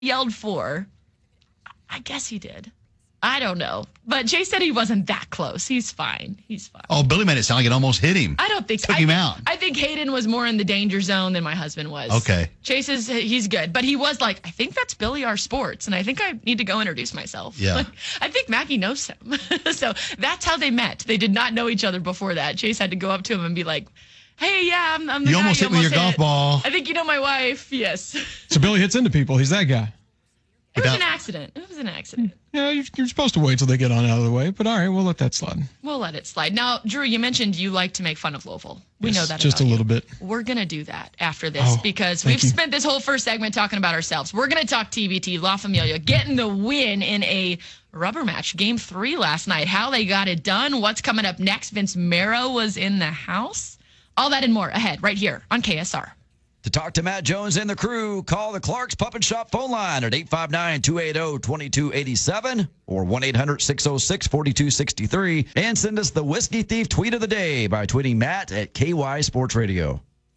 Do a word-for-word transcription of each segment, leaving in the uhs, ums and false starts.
yelled for. I guess he did. I don't know. But Chase said he wasn't that close. He's fine. He's fine. Oh, Billy made it sound like it almost hit him. I don't think so. Took I him think, out. I think Hayden was more in the danger zone than my husband was. Okay. Chase is, he's good. But he was like, I think that's Billy R. Sports. And I think I need to go introduce myself. Yeah. Like, I think Maggie knows him. So that's how they met. They did not know each other before that. Chase had to go up to him and be like, hey, yeah, I'm, I'm the You guy almost hit me with your golf hit. ball. I think you know my wife. Yes. So Billy hits into people. He's that guy. It was Without- an accident. It was an accident. Yeah, you're, you're supposed to wait till they get on out of the way, but all right, we'll let that slide. We'll let it slide. Now, Drew, you mentioned you like to make fun of Louisville. We Yes, know that just about a you. little bit. We're going to do that after this Oh, because thank we've you. spent this whole first segment talking about ourselves. We're going to talk T V T, La Familia, getting the win in a rubber match, game three last night, how they got it done, what's coming up next. Vince Marrow was in the house. All that and more ahead right here on K S R. To talk to Matt Jones and the crew, call the Clark's Puppet Shop phone line at eight five nine, two eight zero, two two eight seven or one eight hundred, six oh six, four two six three. And send us the Whiskey Thief tweet of the day by tweeting Matt at K Y Sports Radio.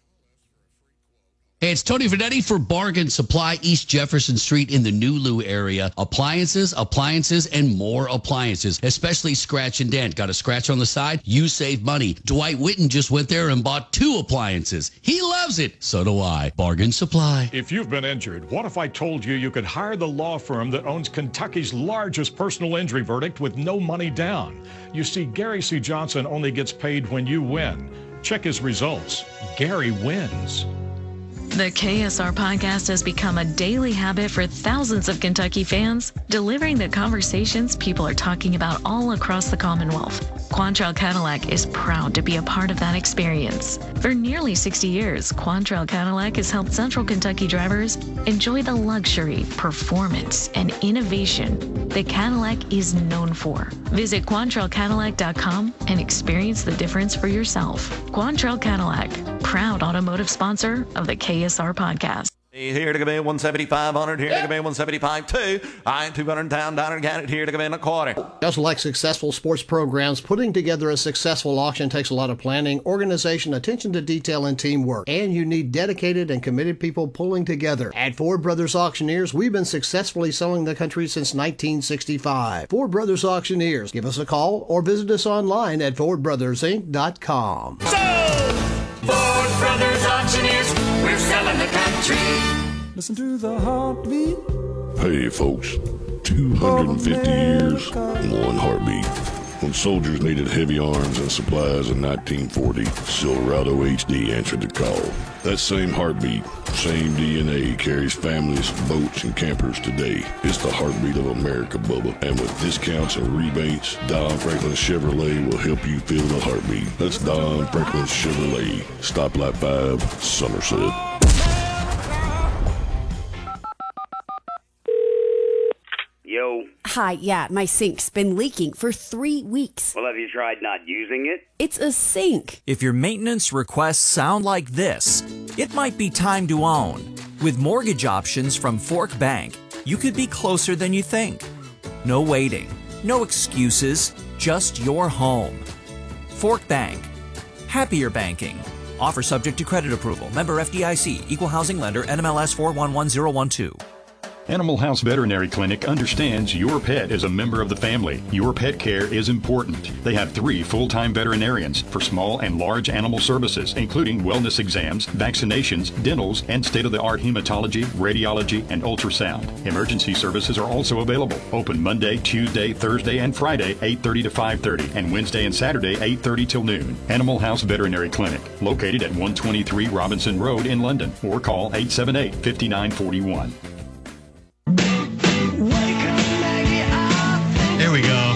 Hey, it's Tony Finetti for Bargain Supply, East Jefferson Street in the New Lou area. Appliances, appliances, and more appliances, especially scratch and dent. Got a scratch on the side? You save money. Dwight Witten just went there and bought two appliances. He loves it. So do I. Bargain Supply. If you've been injured, what if I told you you could hire the law firm that owns Kentucky's largest personal injury verdict with no money down? You see, Gary C. Johnson only gets paid when you win. Check his results. Gary wins. The K S R podcast has become a daily habit for thousands of Kentucky fans, delivering the conversations people are talking about all across the Commonwealth. Quantrell Cadillac is proud to be a part of that experience. For nearly sixty years, Quantrell Cadillac has helped Central Kentucky drivers enjoy the luxury, performance, and innovation that Cadillac is known for. Visit Quantrell Cadillac dot com and experience the difference for yourself. Quantrell Cadillac, proud automotive sponsor of the K S R podcast. Here to come in one seventy-five hundred, here to come in one seventy-five two. I am two hundred down, down and got it, here to come in a quarter. Just like successful sports programs, putting together a successful auction takes a lot of planning, organization, attention to detail, and teamwork. And you need dedicated and committed people pulling together. At Ford Brothers Auctioneers, we've been successfully selling the country since nineteen sixty-five. Ford Brothers Auctioneers. Give us a call or visit us online at ford brothers inc dot com. So, Ford Brothers Auctioneers, we're selling the country. Listen to the heartbeat. Hey, folks. two hundred fifty years, one heartbeat. When soldiers needed heavy arms and supplies in nineteen forty, Silverado H D answered the call. That same heartbeat, same D N A carries families, boats, and campers today. It's the heartbeat of America, Bubba. And with discounts and rebates, Don Franklin Chevrolet will help you feel the heartbeat. That's Don Franklin Chevrolet. Stoplight five, Somerset. Yo. Hi, yeah, my sink's been leaking for three weeks. Well, have you tried not using it? It's a sink. If your maintenance requests sound like this, it might be time to own. With mortgage options from Fork Bank, you could be closer than you think. No waiting, no excuses, just your home. Fork Bank. Happier banking. Offer subject to credit approval. Member F D I C. Equal housing lender. N M L S four one one zero one two. Animal House Veterinary Clinic understands your pet is a member of the family. Your pet care is important. They have three full-time veterinarians for small and large animal services, including wellness exams, vaccinations, dentals, and state-of-the-art hematology, radiology, and ultrasound. Emergency services are also available. Open Monday, Tuesday, Thursday, and Friday, eight thirty to five thirty, and Wednesday and Saturday, eight thirty till noon. Animal House Veterinary Clinic, located at one twenty-three Robinson Road in London, or call eight seven eight, five nine four one. There we go.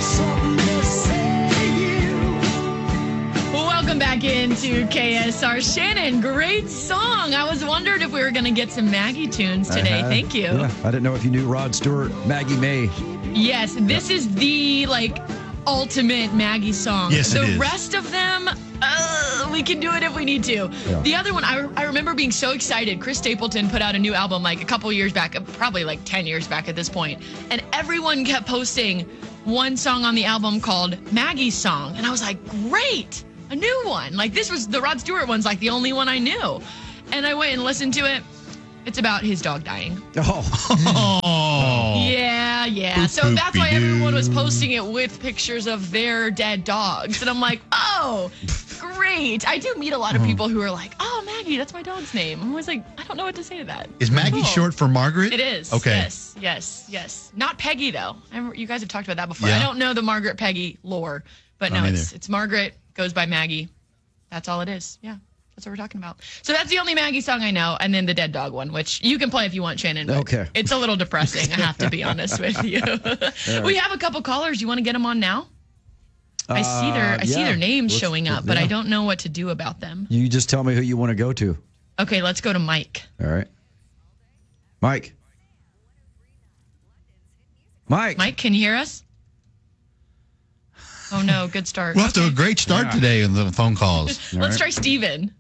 Welcome back into K S R. Shannon, great song. I was wondering if we were going to get some Maggie tunes today. Uh-huh. Thank you. Yeah, I didn't know if you knew Rod Stewart, Maggie May. Yes, this is the like ultimate Maggie song. Yes, the it is. rest of them, uh, we can do it if we need to. Yeah. The other one, I, I remember being so excited. Chris Stapleton put out a new album like a couple years back, probably like ten years back at this point, and everyone kept posting one song on the album called Maggie's Song, and I was like, great, a new one. Like this was the Rod Stewart one's like the only one I knew, and I went and listened to it. It's about his dog dying. Oh. Oh. Yeah, yeah. Boop, so that's why boopy-doo. everyone was posting it with pictures of their dead dogs. And I'm like, oh, great. I do meet a lot of people who are like, oh, Maggie, that's my dog's name. I'm always like, I don't know what to say to that. Is Maggie Cool. short for Margaret? It is. Okay. Yes, yes, yes. Not Peggy, though. I remember, you guys have talked about that before. Yeah. I don't know the Margaret Peggy lore, but Not no, either. it's, it's Margaret, goes by Maggie. That's all it is. Yeah. That's what we're talking about. So that's the only Maggie song I know, and then the Dead Dog one, which you can play if you want, Shannon. But Okay. It's a little depressing, I have to be honest with you. right. We have a couple callers. You want to get them on now? I see their I see Uh, yeah. their names Let's- showing up, but yeah. I don't know what to do about them. You just tell me who you want to go to. Okay, let's go to Mike. All right. Mike. Mike. Mike, can you hear us? Oh no, good start. We're off to a Okay. great start Yeah. today in the phone calls. Let's try Steven.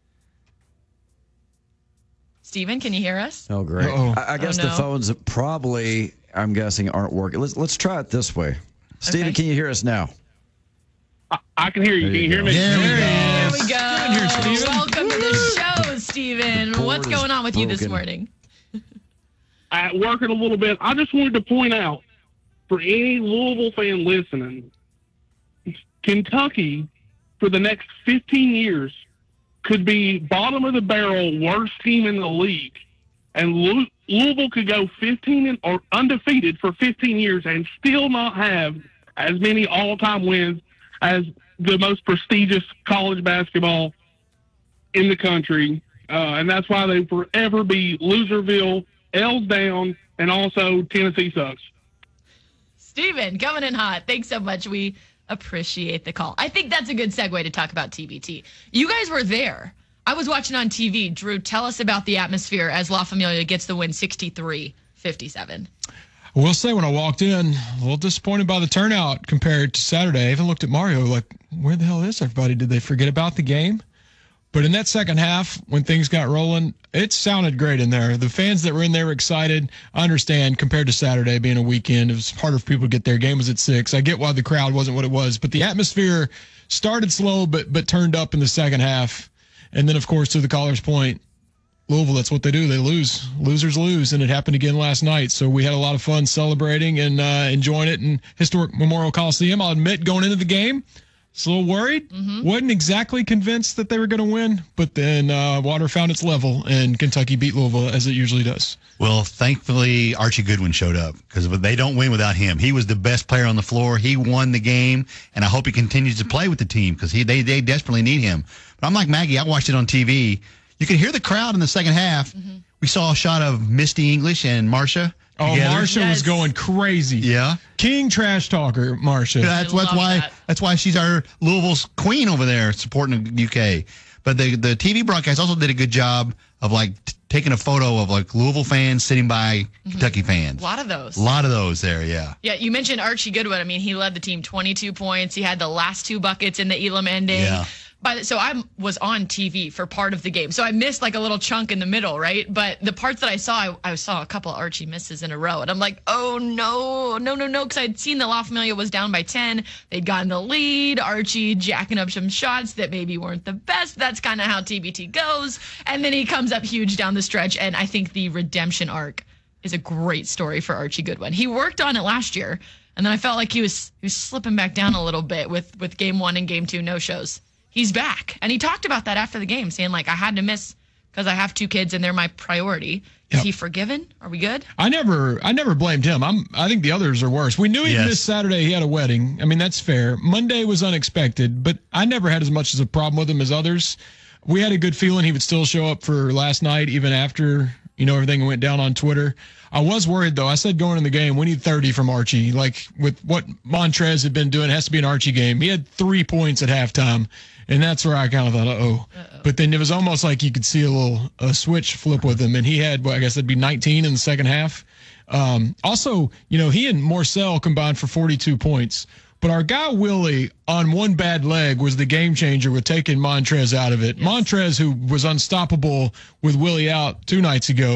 Steven, can you hear us? Oh, great. Uh-oh. I, I guess Oh, the no. phones probably, I'm guessing, aren't working. Let's let's try it this way. Steven, Okay. can you hear us now? I, I can hear you. There Can you you hear go. me? There we go. There we go. Good here, Steven. Welcome to the show, Steven. Board What's is going on with you this broken. morning? At working a little bit, I just wanted to point out for any Louisville fan listening, Kentucky for the next fifteen years could be bottom of the barrel worst team in the league, and Lou- Louisville could go fifteen and, or undefeated for fifteen years and still not have as many all-time wins as the most prestigious college basketball in the country, uh, and that's why they forever be Loserville, L's down, and also Tennessee sucks. Steven, coming in hot. Thanks so much. We appreciate the call. I think that's a good segue to talk about T B T. You guys were there. I was watching on T V. Drew, tell us about the atmosphere as La Familia gets the win sixty-three fifty-seven. I will say when I walked in, a little disappointed by the turnout compared to Saturday. I even looked at Mario like, where the hell is everybody? Did they forget about the game? But in that second half, when things got rolling, it sounded great in there. The fans that were in there were excited. I understand compared to Saturday being a weekend, it was harder for people to get there. Game was at six. I get why the crowd wasn't what it was, but the atmosphere started slow but but turned up in the second half. And then, of course, to the caller's point, Louisville, that's what they do. They lose. Losers lose, and it happened again last night. So we had a lot of fun celebrating and uh, enjoying it in historic Memorial Coliseum. I'll admit, going into the game, I was a little worried. Mm-hmm. Wasn't exactly convinced that they were going to win, but then uh, water found its level, and Kentucky beat Louisville, as it usually does. Well, thankfully, Archie Goodwin showed up because they don't win without him. He was the best player on the floor. He won the game, and I hope he continues to play with the team because he they, they desperately need him. But I'm like Maggie. I watched it on T V. You could hear the crowd in the second half. Mm-hmm. We saw a shot of Misty English and Marsha. Oh, together. Marsha Yes. was going crazy. Yeah. King trash talker, Marsha. That's, I that's love why that. that's why she's our Louisville's queen over there supporting the U K. But the the T V broadcast also did a good job of like t- taking a photo of like Louisville fans sitting by Kentucky fans. A lot of those. A lot of those there, yeah. Yeah, you mentioned Archie Goodwin. I mean, he led the team twenty-two points. He had the last two buckets in the Elam ending. Yeah. By the, so I was on T V for part of the game. So I missed like a little chunk in the middle, right? But the parts that I saw, I, I saw a couple of Archie misses in a row. And I'm like, oh, no, no, no, no. Because I'd seen that La Familia was down by ten. They'd gotten the lead. Archie jacking up some shots that maybe weren't the best. That's kind of how T B T goes. And then he comes up huge down the stretch. And I think the redemption arc is a great story for Archie Goodwin. He worked on it last year. And then I felt like he was he was slipping back down a little bit with, with game one and game two no-shows. He's back. And he talked about that after the game, saying, like, I had to miss because I have two kids and they're my priority. Is Yep. he forgiven? Are we good? I never, I never blamed him. I'm, I think the others are worse. We knew he Yes. missed Saturday. He had a wedding. I mean, that's fair. Monday was unexpected, but I never had as much as a problem with him as others. We had a good feeling he would still show up for last night, even after, you know, everything went down on Twitter. I was worried, though. I said going in the game, we need thirty from Archie. Like, with what Montrez had been doing, it has to be an Archie game. He had three points at halftime, and that's where I kind of thought, uh-oh. Uh-oh. But then it was almost like you could see a little a switch flip with him, and he had, well, I guess that'd be nineteen in the second half. Um, also, you know, he and Morcell combined for forty-two points. But our guy Willie on one bad leg was the game changer with taking Montrez out of it. Yes. Montrez, who was unstoppable with Willie out two nights ago,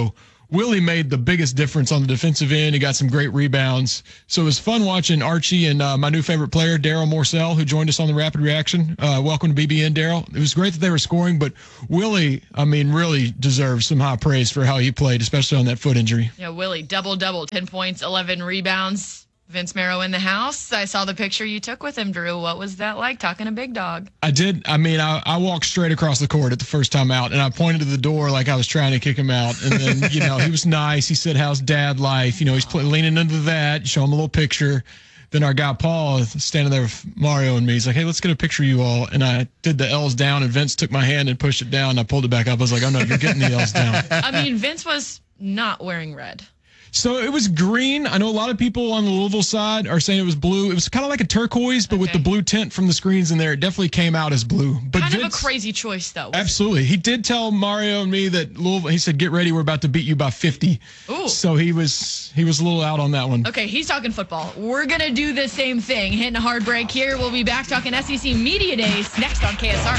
Willie made the biggest difference on the defensive end. He got some great rebounds. So it was fun watching Archie and uh, my new favorite player, Daryl Morcell, who joined us on the Rapid Reaction. Uh, welcome to B B N, Daryl. It was great that they were scoring, but Willie, I mean, really deserves some high praise for how he played, especially on that foot injury. Yeah, Willie, double-double, ten points, eleven rebounds. Vince Marrow in the house. I saw the picture you took with him, Drew. What was that like, talking to Big Dog? I did. I mean, I, I walked straight across the court at the first time out, and I pointed to the door like I was trying to kick him out. And then, you know, he was nice. He said, how's dad life? You know, he's pl- leaning into that, show him a little picture. Then our guy, Paul, standing there with Mario and me. He's like, hey, let's get a picture of you all. And I did the L's down, and Vince took my hand and pushed it down. And I pulled it back up. I was like, oh, no, you're getting the L's down. I mean, Vince was not wearing red. So it was green. I know a lot of people on the Louisville side are saying it was blue. It was kind of like a turquoise, but okay. with the blue tint from the screens in there, it definitely came out as blue. But kind Vince, of a crazy choice, though. Absolutely. He did tell Mario and me that Louisville, he said, get ready, we're about to beat you by fifty. Ooh. So he was he was a little out on that one. Okay, he's talking football. We're going to do the same thing. Hitting a hard break here. We'll be back talking S E C Media Days next on K S R.